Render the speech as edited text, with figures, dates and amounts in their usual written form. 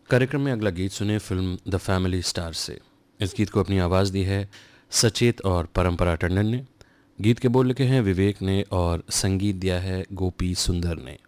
कार्यक्रम में अगला गीत सुने फिल्म द फैमिली स्टार से। इस गीत को अपनी आवाज़ दी है सचेत और परंपरा टंडन ने। गीत के बोल लिखे हैं विवेक ने और संगीत दिया है गोपी सुंदर ने।